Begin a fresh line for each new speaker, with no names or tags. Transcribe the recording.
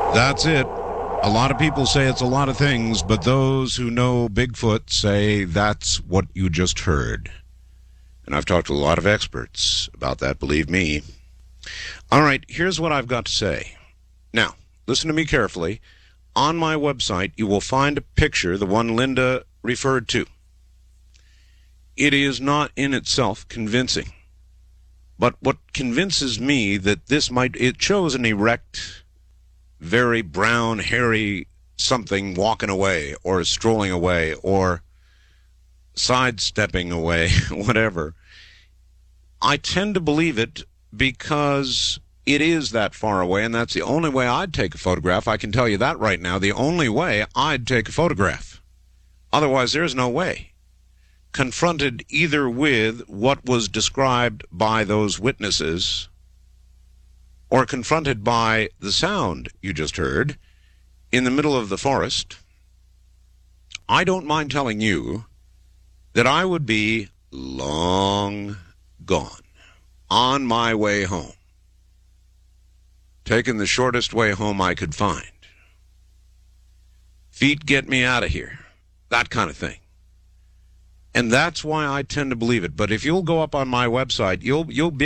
That's it. A lot of people say it's a lot of things, but those who know Bigfoot say that's what you just heard. And I've talked to a lot of experts about that, believe me. All right, here's what I've got to say. Now, listen to me carefully. On my website, you will find a picture, the one Linda referred to. It is not in itself convincing. But what convinces me that it shows an erect, very brown, hairy something walking away or strolling away or sidestepping away, whatever. I tend to believe it because it is that far away, and that's the only way I'd take a photograph. I can tell you that right now, the only way I'd take a photograph. Otherwise, there's no way. Confronted either with what was described by those witnesses or confronted by the sound you just heard in the middle of the forest, I don't mind telling you that I would be long gone, on my way home, taking the shortest way home I could find. Feet get me out of here, that kind of thing. And that's why I tend to believe it. But if you'll go up on my website, you'll be